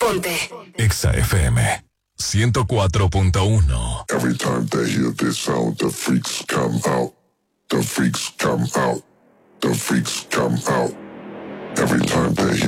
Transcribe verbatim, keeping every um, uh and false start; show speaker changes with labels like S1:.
S1: Ponte.
S2: Exa F M ciento cuatro punto uno.
S3: Every time they hear this sound, the freaks come out. The freaks come out. The freaks come out. Every time they hear